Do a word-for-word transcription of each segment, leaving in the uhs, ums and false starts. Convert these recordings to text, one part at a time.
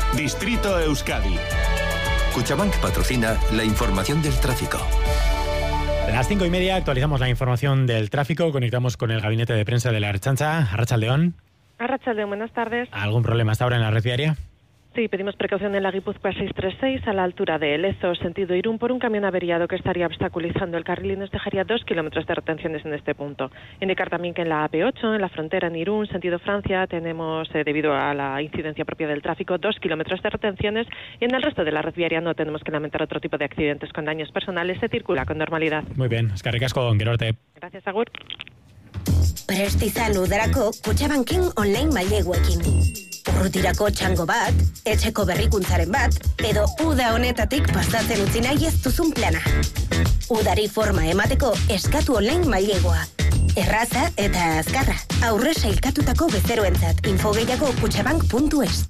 Distrito Euskadi. Cuchabank patrocina la información del tráfico. A las cinco y media actualizamos la información del tráfico. Conectamos con el gabinete de prensa de la Ertzaintza. Arratsaldeon. Arratsaldeon, buenas tardes. ¿Algún problema hasta ahora en la red viaria? Sí, pedimos precaución en la Guipúzcoa seiscientos treinta y seis a la altura de Lezo, sentido Irún, por un camión averiado que estaría obstaculizando el carril y nos dejaría dos kilómetros de retenciones en este punto. Indicar también que en la A P ocho, en la frontera en Irún, sentido Francia, tenemos, eh, debido a la incidencia propia del tráfico, dos kilómetros de retenciones y en el resto de la red viaria no tenemos que lamentar otro tipo de accidentes con daños personales. Se circula con normalidad. Muy bien, eskerrik asko, gero arte. Gracias, agur. Prest izan udarako Kutxabanken online maileguekin. Urrutirako txango bat, etxeko berrikuntzaren bat, edo uda honetatik pasatzen utzi nahi ez duzun plana. Udari forma emateko eskatu online mailegua. Erraza eta azkarra. Aurre sailkatutako bezeroentzat. Info gehiago kutxabank puntu es.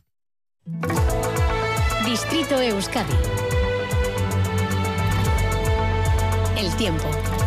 Distrito Euskadi. El tiempo.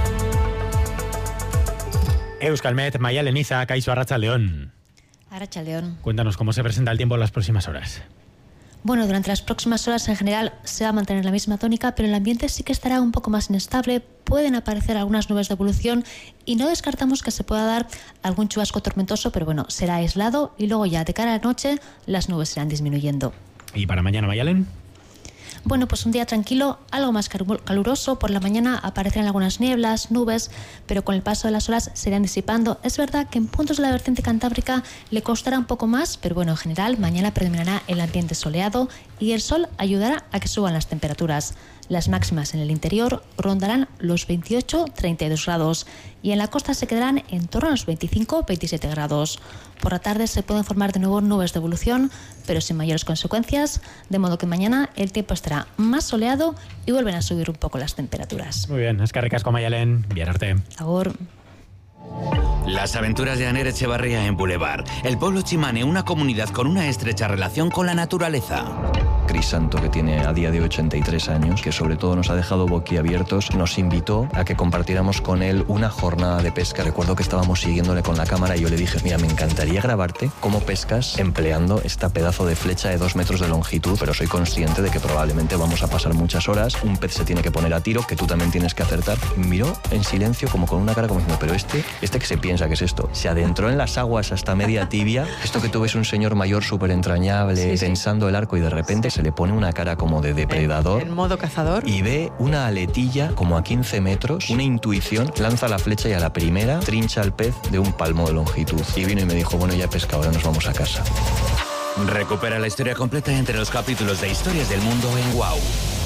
Euskalmet, Maialen Iza, kaixo, arratsaldeon. Arratsaldeon. Cuéntanos cómo se presenta el tiempo en las próximas horas. Bueno, durante las próximas horas en general se va a mantener la misma tónica, pero el ambiente sí que estará un poco más inestable. Pueden aparecer algunas nubes de evolución y no descartamos que se pueda dar algún chubasco tormentoso, pero bueno, será aislado y luego ya de cara a la noche las nubes irán disminuyendo. ¿Y para mañana, Maialen? Bueno, pues un día tranquilo, algo más caluroso. Por la mañana aparecerán algunas nieblas, nubes, pero con el paso de las horas se irán disipando. Es verdad que en puntos de la vertiente cantábrica le costará un poco más, pero bueno, en general mañana predominará el ambiente soleado y el sol ayudará a que suban las temperaturas. Las máximas en el interior rondarán los veintiocho a treinta y dos grados y en la costa se quedarán en torno a los veinticinco a veintisiete grados. Por la tarde se pueden formar de nuevo nubes de evolución, pero sin mayores consecuencias, de modo que mañana el tiempo estará más soleado y vuelven a subir un poco las temperaturas. Muy bien, eskerrik asko, Maialen, bien arte. Agur. Las aventuras de Aner Echevarría en Boulevard. El pueblo Chimane, una comunidad con una estrecha relación con la naturaleza. Crisanto, que tiene a día de ochenta y tres años, que sobre todo nos ha dejado boquiabiertos, nos invitó a que compartiéramos con él una jornada de pesca. Recuerdo que estábamos siguiéndole con la cámara y yo le dije, mira, me encantaría grabarte cómo pescas empleando esta pedazo de flecha de dos metros de longitud, pero soy consciente de que probablemente vamos a pasar muchas horas, un pez se tiene que poner a tiro, que tú también tienes que acertar. Miró en silencio como con una cara como diciendo, pero este, este que se piensa que es esto, se adentró en las aguas hasta media tibia. Esto que tú ves un señor mayor súper entrañable, sí, sí, tensando el arco y de repente se le pone una cara como de depredador. En, en modo cazador. Y ve una aletilla como a quince metros, una intuición, lanza la flecha y a la primera trincha al pez de un palmo de longitud. Y vino y me dijo, bueno, ya he pescado, ahora nos vamos a casa. Recupera la historia completa entre los capítulos de Historias del Mundo en Wow.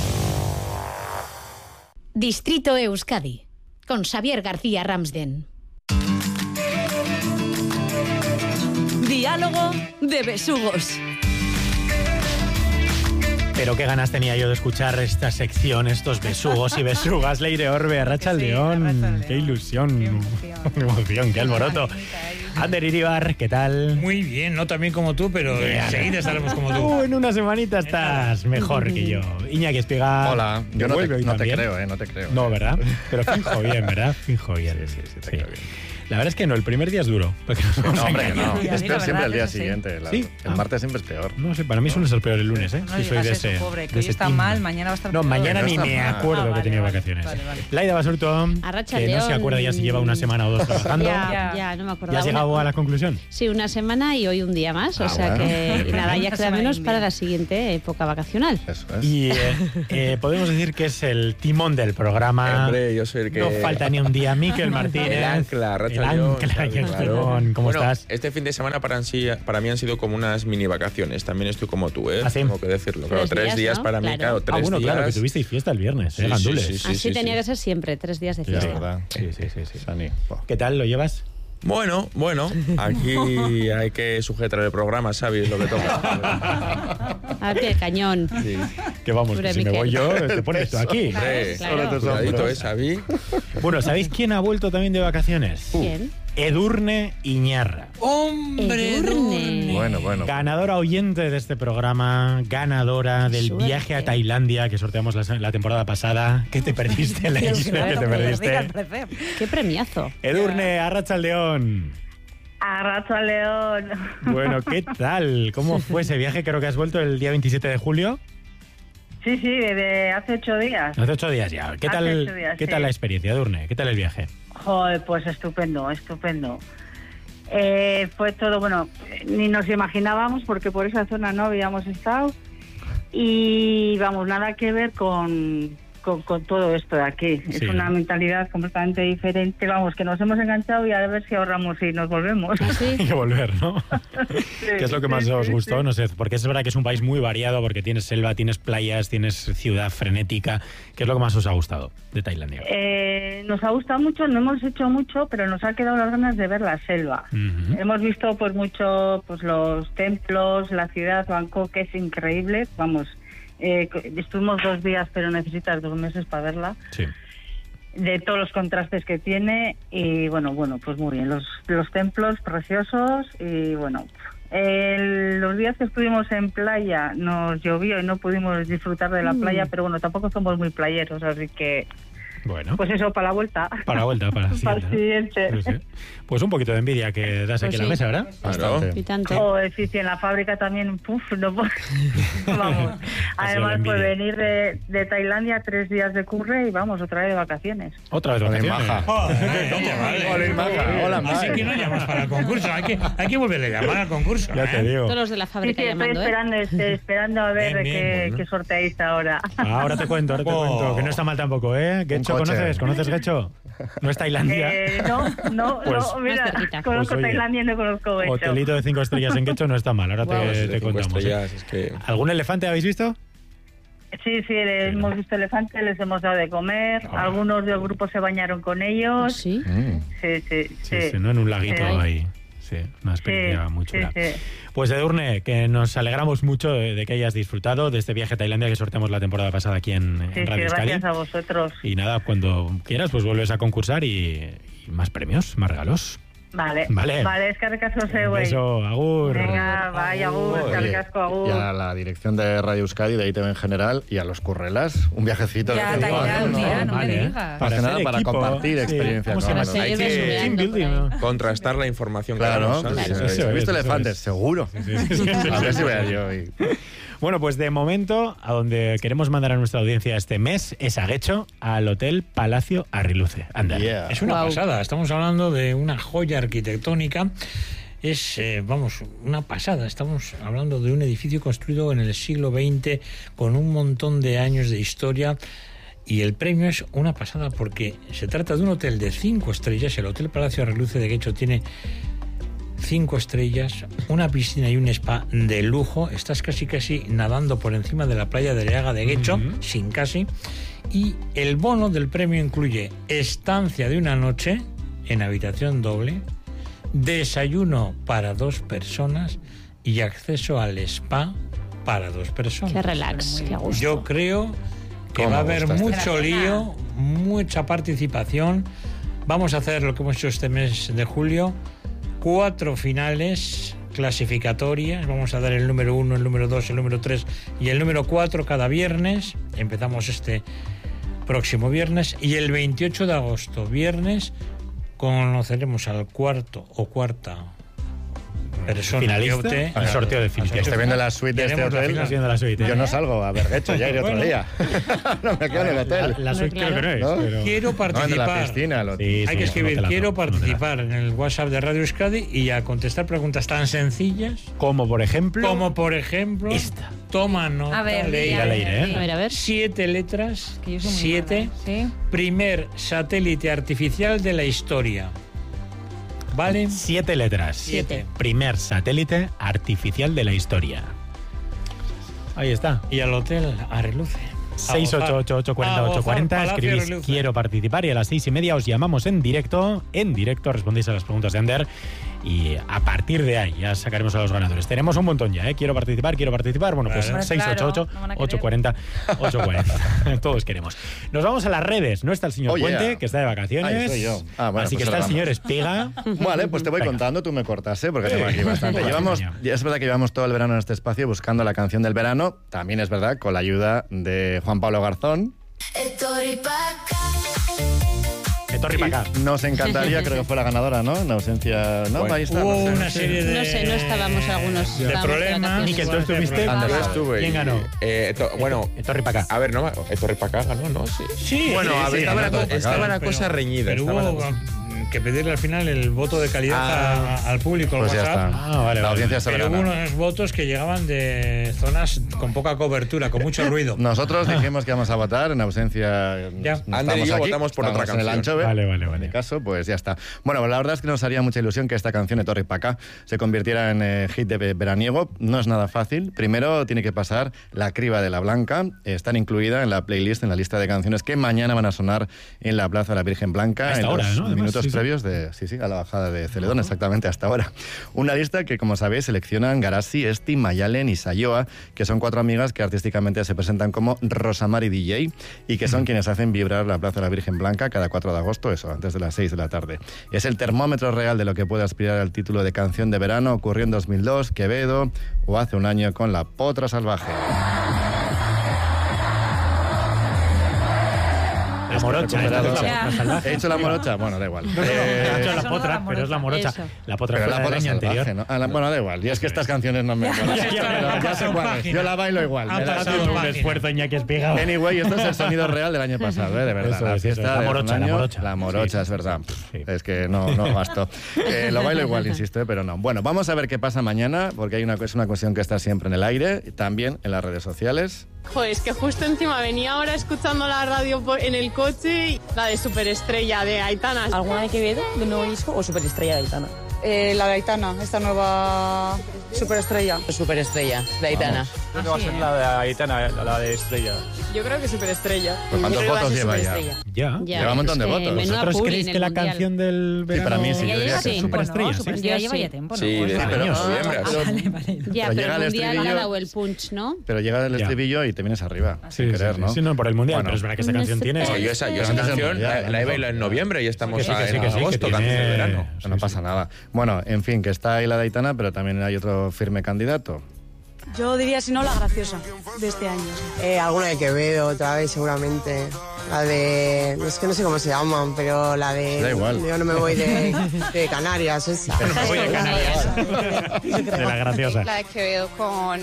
Distrito Euskadi, con Xavier García Ramsden. Diálogo de besugos. Pero qué ganas tenía yo de escuchar esta sección, estos besugos y besugas. Leire Orbe, Arratsaldeon, qué ilusión, qué emoción, qué, emoción, qué alboroto. Ander Iribar, ¿qué tal? Muy bien, no tan bien como tú, pero enseguida estaremos como tú. Uh, en una semanita estás mejor que yo. Iñaki Espiga. Hola, yo no, te, no te creo, eh, no te creo. No, ¿verdad? Pero finjo bien, ¿verdad? Finjo bien. Sí, sí, sí, te creo bien. La verdad es que no, el primer día es duro. No, no hombre, no. Es peor siempre el día siguiente. La, ¿Sí? El martes siempre es peor. No sé, para mí suele ser peor el lunes, ¿eh? No, sí, soy de ese. Eso, pobre, que de hoy ese está team. mal, mañana va a estar No, peor. mañana no ni me mal. acuerdo ah, que vale, tenía vale, vacaciones. Vale, vale. Laida Basurto, que no se acuerda ya si lleva una semana o dos trabajando. Ya, ya, no me acuerdo. ¿Ya has llegado una, a la conclusión? Sí, una semana y hoy un día más. Ah, o sea bueno. que y nada, ya Una queda semana menos y un para día. la siguiente época vacacional. Eso es. Y eh, eh, podemos decir que es el timón del programa. Hombre, yo soy el que... No falta ni un día. Miquel Martínez. El ancla, El Arratsaldeon, ancla, claro, y el claro. timón. ¿Cómo bueno, estás? Este fin de semana para, sí, para mí han sido como unas mini vacaciones. También estoy como tú, ¿eh? ¿Ah, sí? Tengo que decirlo. Claro, Tres tres días, días ¿no? para mí, Claro. claro, tres Ah, bueno, días. claro, que tuvisteis fiesta el viernes, Sí, ¿eh? sí, Gandules. sí, sí. Así tenía que ser siempre, tres días de Sí, fiesta. es verdad. Sí, sí, sí, sí. Sani. ¿Qué tal? ¿Lo llevas? Bueno, bueno, aquí hay que sujetar el programa, ¿sabes? Lo que toca. A ver, qué cañón. Sí. Que vamos, Hombre, que si me Miquel. voy yo, te pones tú aquí. Hombre, Claro. cuidadito, ¿eh, Xavi? Bueno, ¿sabéis quién ha vuelto también de vacaciones? ¿Quién? Edurne Iñarra. ¡Hombre! Edurne. Bueno, bueno. Ganadora oyente de este programa, ganadora del Suerte. viaje a Tailandia que sorteamos la, la temporada pasada. ¿Qué te perdiste, Leis? ¿Qué te perdiste? ¡Qué premiazo! Edurne, Arratsaldeon. Arracha León. Bueno, ¿qué tal? ¿Cómo fue ese viaje? Creo que has vuelto el día veintisiete de julio. Sí, sí, de hace ocho días. Hace ocho días ya. ¿Qué Hace tal, ocho días, ¿qué sí. tal la experiencia, Edurne? ¿Qué tal el viaje? Joder, pues estupendo, estupendo. Eh, fue todo, bueno, ni nos imaginábamos porque por esa zona no habíamos estado y vamos, nada que ver con, con, con todo esto de aquí. Sí, es una ¿no? mentalidad completamente diferente, vamos, que nos hemos enganchado y a ver si ahorramos y nos volvemos. Hay que volver, ¿no? Sí, ¿Qué es lo que más sí, os sí, gustó? sí. No sé, porque es verdad que es un país muy variado, porque tienes selva, tienes playas, tienes ciudad frenética. ¿Qué es lo que más os ha gustado de Tailandia? Eh, nos ha gustado mucho, no hemos hecho mucho, pero nos ha quedado las ganas de ver la selva. Ujú. Hemos visto pues mucho pues los templos, la ciudad, Bangkok, que es increíble. Vamos, eh, estuvimos dos días, pero necesitas dos meses para verla. Sí. De todos los contrastes que tiene y bueno, bueno, pues muy bien. Los, los templos preciosos y bueno, el- los días que estuvimos en playa nos llovió y no pudimos disfrutar de la Mm. playa, pero bueno, tampoco somos muy playeros, así que Bueno, pues eso, para la vuelta. para la vuelta, para la Para el siguiente. siguiente. Sí, sí. Pues un poquito de envidia que das Pues aquí en la sí. mesa, ¿verdad? Claro. Y tanto. O eh, sí, sí, en la fábrica también, puf, no puedo- vamos. Ha sido la Además, pues envidia. venir de, de Tailandia tres días de curre y vamos, otra vez de vacaciones. Otra vez Hola, vacaciones. maja. Joder, ¿cómo vale? Hola, Maja. Hola, Así Maja. que no llamas para el concurso. Hay que, hay que volverle a llamar al concurso. Ya ¿eh? te digo. Todos los de la Sí, fábrica sí, estoy llamando, ¿eh? esperando, estoy esperando a ver Bien, bien, qué, bueno. qué sorteáis ahora. Ahora te cuento, ahora te Oh. cuento. Que no está mal tampoco, ¿eh? Gecho, coche. ¿conoces? ¿Conoces Gecho? ¿No es Tailandia? Eh, no, no, Pues- no, mira, Más cerquita. conozco Pues, oye, Tailandia y no conozco Gecho. Hotelito de cinco estrellas en Gecho no está mal. Ahora Guau. te, Pues de te cinco contamos. ¿eh? estrellas, es que... ¿Algún elefante habéis visto? Sí, sí, les hemos visto elefantes, les hemos dado de comer, Ah. algunos del grupo se bañaron con ellos. Sí. Mm. Sí, sí, Sí, sí. sí, ¿no? En un laguito Sí. ahí. Sí, una experiencia Sí, muy sí, chula. sí. Pues Edurne, que nos alegramos mucho de, de que hayas disfrutado de este viaje a Tailandia que sorteamos la temporada pasada aquí en, en Sí, sí, Radio Euskadi. gracias a vosotros. Y nada, cuando quieras, pues vuelves a concursar y, y más premios, más regalos. Vale, Vale. vale, es que recasco se Un güey. beso, agur. Venga, vaya, agur, Oye, cargasco, agur. y a la dirección de Radio Euskadi, de I T V en general, y a los currelas, un viajecito. Ya, de vez en Tailandia, cuando, no me Vale, ¿eh? digas. Más que nada hacer para equipo. compartir Sí, experiencias. ¿cómo se con llama? otros. Seguir Hay que- resumiendo team por building, ahí. ¿no? Contrastar la información que Claro, damos, ¿sabes? sí, Eso sí. es, ¿Has visto eso elefantes? es. Seguro. Sí, sí, sí, sí. A ver si voy a yo. y- Bueno, pues de momento, a donde queremos mandar a nuestra audiencia este mes es a Guecho, al Hotel Palacio Arriluce. Anda. Yeah. Es una Guau. pasada. Estamos hablando de una joya arquitectónica. Es, eh, vamos, una pasada. Estamos hablando de un edificio construido en el siglo veinte con un montón de años de historia. Y el premio es una pasada porque se trata de un hotel de cinco estrellas. El Hotel Palacio Arriluce de Guecho tiene cinco estrellas, una piscina y un spa de lujo. Estás casi casi nadando por encima de la playa de Leaga de Guecho, Ujú. sin casi. Y el bono del premio incluye estancia de una noche en habitación doble, desayuno para dos personas y acceso al spa para dos personas. Qué relax, qué a gusto. Yo creo que ¿Cómo va a haber gusta esto? mucho lío, mucha participación. Vamos a hacer lo que hemos hecho este mes de julio, cuatro finales clasificatorias. Vamos a dar el número uno, el número dos, el número tres y el número cuatro cada viernes. Empezamos este próximo viernes y el veintiocho de agosto, viernes, conoceremos al cuarto o cuarta persona ¿Finalista? que opte Al sorteo de finalista. Que esté viendo la suite de Y este haremos la hotel. final. Estás viendo la suite, ¿eh? Yo no salgo a ver, de hecho, ya iré otro Bueno. día. No me quedo en el hotel. La, la suite creo que no es, ¿No? pero... Quiero No, en participar. la piscina. Lo... Sí, Hay sí, que escribir, no te la quiero toco, no te la- participar en el WhatsApp de Radio Euskadi y a contestar preguntas tan sencillas Como por ejemplo... como, por ejemplo, esta. Toma nota, A ver, lee. Ya leeré, ¿eh? A ver, a ver. Siete letras, Que yo soy muy siete, mala, ¿sí? primer satélite artificial de la historia. ¿Vale? Siete letras. Siete. Primer satélite artificial de la historia. Ahí está. Y al hotel Arriluce. seis ocho ocho ocho cuatro cero ocho cuatro cero. Escribís quiero participar y a las seis y media os llamamos en directo. En directo respondéis a las preguntas de Ander y a partir de ahí ya sacaremos a los ganadores. Tenemos un montón ya, ¿eh? Quiero participar, quiero participar. Bueno, pues Claro. seis ocho ocho ocho cuatro cero ocho cuatro cero. Todos queremos. Nos vamos a las redes. No está el señor Oh, yeah. Puente, que está de vacaciones. Ahí estoy yo. Ah, bueno, Así pues que está ahora el señor vamos. Espiga. Vale, pues te voy Venga. contando, tú me cortas, ¿eh? Porque Sí. tengo aquí bastante. Venga, Llevamos, venga. es verdad que llevamos todo el verano en este espacio buscando la canción del verano. También es verdad con la ayuda de Juan Pablo Garzón. Torri para acá. Nos encantaría, creo que fue la ganadora, ¿no? En ausencia, ¿no? Bueno, Ahí está. hubo no sé, una no sé. serie de... No sé, no estábamos algunos... de estábamos problemas. Ni que tú estuviste. Yo estuve. ¿Quién ganó? Eh, to- bueno, Torri para acá. a ver, no, Torri para acá ganó, ¿no? Sí. Sí, Bueno, sí, a ver, sí, estaba, la, ganó, co- estaba pero- la cosa reñida. Pero estaba la hubo cosa- que pedirle al final el voto de calidad Ah. a- al público, al Pues ya WhatsApp. está. Ah, vale, la vale. audiencia Pero hubo soberana. unos votos que llegaban de zonas con poca cobertura, con mucho ruido. Nosotros dijimos que íbamos a votar en ausencia. Ya. no Ander y estamos yo aquí, votamos por otra estamos en el canción. Anchove. Vale, vale, En vale. mi caso, pues ya está. Bueno, la verdad es que nos haría mucha ilusión que esta canción de Torri Pacá se convirtiera en eh, hit de veraniego. No es nada fácil. Primero tiene que pasar la criba de la Blanca. Eh, Están incluida en la playlist, en la lista de canciones que mañana van a sonar en la Plaza de la Virgen Blanca. Hasta en ahora, los ¿no? Además, minutos sí, sí. previos de, sí, sí, a la bajada de Celedón, exactamente hasta ahora. Una lista que, como sabéis, seleccionan Garasi, Esti, Mayalen y Sayoa, que son cuatro amigas que artísticamente se presentan como Rosamari D J y que son quienes hacen vibrar la Plaza de la Virgen Blanca cada cuatro de agosto, eso, antes de las seis de la tarde. Es el termómetro real de lo que puede aspirar al título de canción de verano. Ocurrió en dos mil dos, Quevedo, o hace un año con La Potra Salvaje. La morocha, esta es la Recuperado. potra salvaje. ¿He hecho la morocha? Bueno, da igual. No, no, Eh, ha hecho la potra, pero es la morocha. Eso. La potra Pero fue la la del potra año salvaje, anterior. ¿no? Ah, la- bueno, da igual. Y es que estas canciones no me... Bueno, Ya, ya, pero ya sé pasado cuáles. página. Yo la bailo igual. Ha Me la- pasado Ha sido un página. esfuerzo, Iñaki Espigado. Anyway, esto es el sonido real del año pasado, ¿eh? De verdad. Eso la es, fiesta eso es. La de morocha, un la año, morocha. La morocha, Sí, es verdad. sí. Es que no, no basto. Eh, lo bailo igual, insisto, ¿eh? Pero no. Bueno, vamos a ver qué pasa mañana, porque hay una, es una cuestión que está siempre en el aire, también en las redes sociales. Joder, es que justo encima venía ahora escuchando la radio por- en el coche y la de Superestrella de Aitana. ¿Alguna de Quevedo, de nuevo disco, o Superestrella de Aitana? Eh, la de Aitana, esta nueva superestrella. Superestrella, de Aitana. Creo que va a ser la de Aitana, la de Estrella. Yo creo que Superestrella. Pues ¿cuántos Yo creo que va a votos ser lleva ya? Superestrella. Ya. Ya, Lleva un montón de es que votos. menuda ¿Vosotros puri creéis en que el la mundial. canción del Sí, verano para mí sí, yo Ya diría lleva que sí. tiempo, Superestrella, ¿no? sí. Superestrella Ya lleva lleva ya tiempo, ¿no? Sí, Pues de- vale. pero años. noviembre. Pero- Vale, vale. Ya, Pero pero llega el el mundial ha estribillo- dado el punch, ¿no? Pero llega el Ya. estribillo y te vienes arriba, Sí, sin sí, querer, sí, ¿no? sí, no, por el mundial, Bueno. pero es verdad que esa No canción sé, tiene... Sí, yo esa, yo Pero esa antes del canción mundial, la, a lo la he mejor. bailado en noviembre y estamos Que sí, que a- sí, en que sí, que agosto, tiene- canción de verano. No Sí, pasa sí. nada. Bueno, en fin, que está ahí la de Aitana, pero también hay otro firme candidato. Yo diría, si no, la graciosa de este año. Eh, alguna de Quevedo, otra vez, seguramente. La de... Es que no sé cómo se llaman, pero la de... Da igual. Yo no me voy de, de Canarias, esa. No me voy de Canarias. De la graciosa. La de Quevedo con...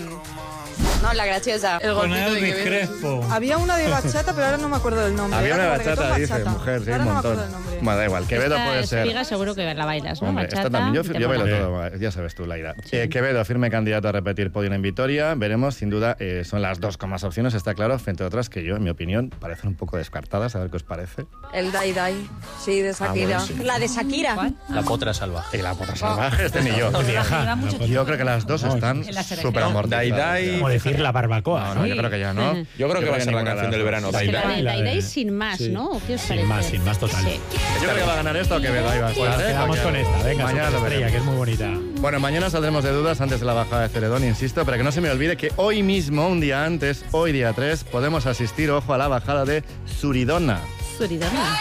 No, la graciosa. El Con golpito de Elvis Quevedo. Crespo. Había una de bachata, pero ahora no me acuerdo del nombre. Había Era una como reggaetón bachata, dice, bachata. mujer, sí, Ahora un no me acuerdo montón. del nombre. Bueno, da igual, Quevedo Esta puede ser... espiga seguro que la bailas, ¿no? Hombre, Bachata, esta también, yo, y te yo bailo mola. todo, ya sabes tú, Laira. Eh, Quevedo, firme candidato a repetir podio en Vitoria. Veremos, sin duda, eh, son las dos con más opciones, está claro, frente a otras que yo, en mi opinión, parecen un poco descartadas, a ver qué os parece. El Dai Dai, sí, de Shakira. bueno, sí. La de Shakira. La potra salvaje. Y la potra salvaje, este ni yo. Vieja. Yo creo que las dos están súper amortizadas. Dai Dai. Como decir la barbacoa. No, no, yo creo que ya no. Yo creo que va a ser la ninguna canción de del las verano, dos. Es que Dai la Dai. de La de- Daidai sin más, Sí. ¿no? ¿Qué os Sin parece? más, sin más total. Sí. Yo creo que va a ganar esto o Quevedo, ahí va a Pues estar, nos ¿eh? quedamos Porque con esta. Venga, mañana lo Superestrella, veremos. que es muy bonita. Bueno, mañana saldremos de dudas antes de la bajada de Celedón, insisto, para que no se me olvide que hoy mismo, un día antes, hoy día tres, podemos asistir, ojo, a la bajada de Suridona. Suridona.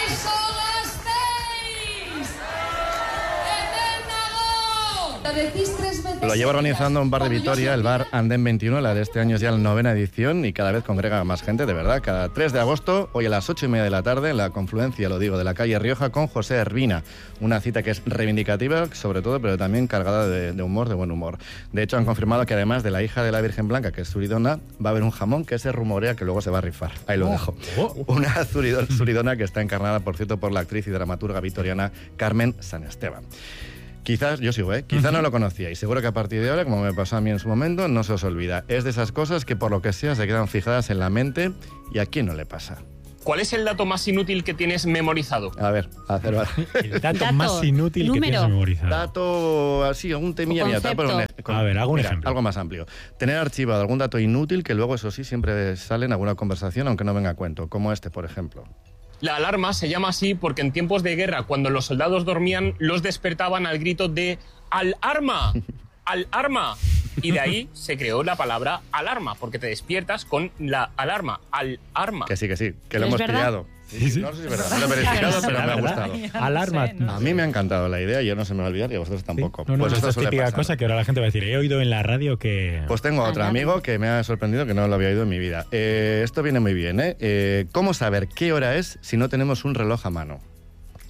Lo lleva organizando un bar de Vitoria, el bar Andén veintiuno, la de este año es ya la novena edición y cada vez congrega más gente, de verdad. Cada tres de agosto, hoy a las ocho y media de la tarde, en la confluencia, lo digo, de la calle Rioja con José Hervina. Una cita que es reivindicativa, sobre todo, pero también cargada de, de humor, de buen humor. De hecho, han confirmado que además de la hija de la Virgen Blanca, que es Suridona, va a haber un jamón que se rumorea que luego se va a rifar. Ahí lo dejo. Una Suridona, Suridona que está encarnada, por cierto, por la actriz y dramaturga vitoriana Carmen San Esteban. Quizás, yo sigo, ¿eh? Quizá no lo conocía y seguro que a partir de ahora, como me pasó a mí en su momento, no se os olvida. Es de esas cosas que por lo que sea se quedan fijadas en la mente y a quién no le pasa. ¿Cuál es el dato más inútil que tienes memorizado? A ver, a hacer vale. El dato, más inútil que tienes memorizado. Dato así, algún temilla mía. A ver, algún mira, ejemplo. Algo más amplio. Tener archivado algún dato inútil que luego, eso sí, siempre sale en alguna conversación, aunque no venga a cuento, como este, por ejemplo. La alarma se llama así porque en tiempos de guerra, cuando los soldados dormían, los despertaban al grito de ¡al arma! ¡Al arma! Y de ahí se creó la palabra alarma, porque te despiertas con la alarma, al arma. Que sí, que sí, que lo ¿Es hemos verdad? pillado. Sí, sí. No sé si es verdad, no lo he verificado, pero me ha gustado. Alarma. A mí me ha encantado la idea y yo no se me va a olvidar y a vosotros tampoco. No, no, pues esta esto es suele típica pasar. cosa que ahora la gente va a decir, he oído en la radio que... Pues tengo otro amigo que me ha sorprendido que no lo había oído en mi vida. Eh, esto viene muy bien, ¿eh? Eh, ¿Cómo saber qué hora es si no tenemos un reloj a mano?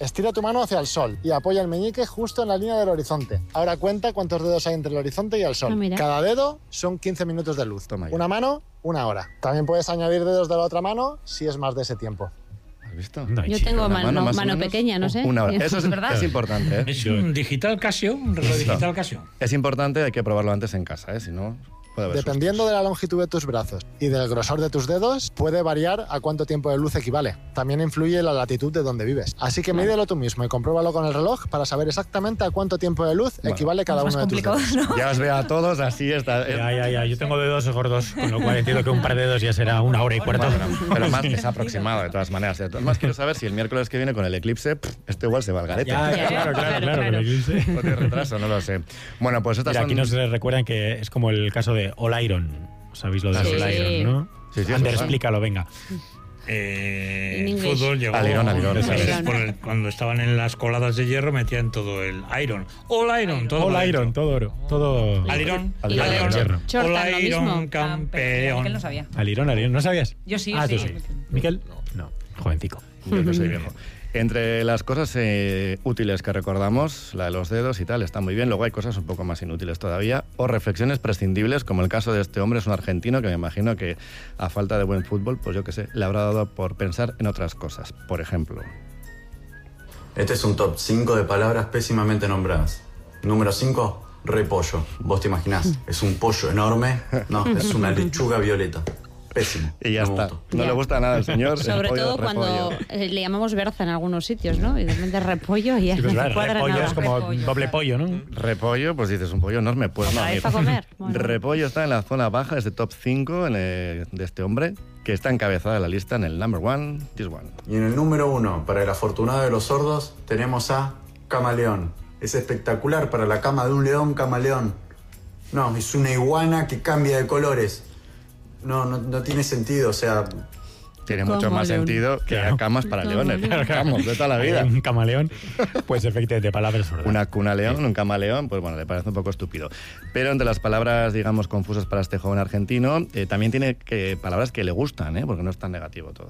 Estira tu mano hacia el sol y apoya el meñique justo en la línea del horizonte. Ahora cuenta cuántos dedos hay entre el horizonte y el sol. Ah, Cada dedo son quince minutos de luz. Una mano, una hora. También puedes añadir dedos de la otra mano si es más de ese tiempo. ¿Has visto? Yo tengo mano, mano, mano pequeña, no sé. Una hora. Eso es, ¿verdad? es importante. ¿eh? Es un digital Casio, un reloj digital Casio. Es importante, hay que probarlo antes en casa, ¿eh? Si no... Dependiendo de la longitud de tus brazos y del grosor de tus dedos, puede variar a cuánto tiempo de luz equivale. También influye la latitud de donde vives. Así que mídelo tú mismo y compruébalo con el reloj para saber exactamente a cuánto tiempo de luz bueno, equivale cada uno de tus dedos. ¿No? Ya os veo a todos así. Está, ya, ya, ya. Yo tengo dedos gordos, con lo cual entiendo que un par de dedos ya será una hora y cuarto. Bueno, pero más es aproximado de todas maneras. De todas maneras, quiero saber si el miércoles que viene con el eclipse, pff, esto igual se va al garete. Ya, ya, claro, claro, claro, claro. El eclipse. No tiene retraso, no lo sé. Bueno, pues estas Mira, son... aquí nos recuerdan que es como el caso de All Iron. ¿Sabéis lo de sí. All Iron, no? Sí, sí, Ander, explícalo, venga. Eh, el fútbol llegó alirón, alirón, alirón. Por el, cuando estaban en las coladas de hierro metían todo el iron. All iron, todo All iron, todo oro, todo alirón, alirón, alirón, hierro. All iron, campeón. Miquel no sabía. Alirón, alirón, ¿no sabías? Yo sí, ah, sí. tú sí. Miquel, no, jovencico. Yo que soy viejo. Entre las cosas eh, útiles que recordamos, la de los dedos y tal, está muy bien. Luego hay cosas un poco más inútiles todavía. O reflexiones prescindibles, como el caso de este hombre, es un argentino que me imagino que, a falta de buen fútbol, pues yo qué sé, le habrá dado por pensar en otras cosas. Por ejemplo... Este es un top cinco de palabras pésimamente nombradas. Número cinco, repollo. ¿Vos te imaginás? ¿Es un pollo enorme? No, es una lechuga violeta. Pésimo. Y ya no está. No yeah. le gusta nada al señor. Sobre pollo, todo cuando eh, le llamamos berza en algunos sitios, ¿no? Y de repente repollo y ya sí, pues, no se cuadra repollo nada. es como repollo, doble pollo, ¿no? Repollo, pues dices un pollo enorme. Pues no, para comer. Bueno. Repollo está en la zona baja, es de top cinco en el, de este hombre, que está encabezada en la lista en el number one, this one. Y en el número uno, para el afortunado de los sordos, tenemos a camaleón. Es espectacular para la cama de un león camaleón. No, es una iguana que cambia de colores. No, no, no tiene sentido, o sea... Tiene mucho más león. sentido que claro. camas para leones. Vamos, de toda la vida. Un camaleón, pues efectivamente, palabras sordas. Una cuna león, un camaleón, pues bueno, le parece un poco estúpido. Pero entre las palabras, digamos, confusas para este joven argentino, eh, también tiene que, palabras que le gustan, ¿eh? Porque no es tan negativo todo.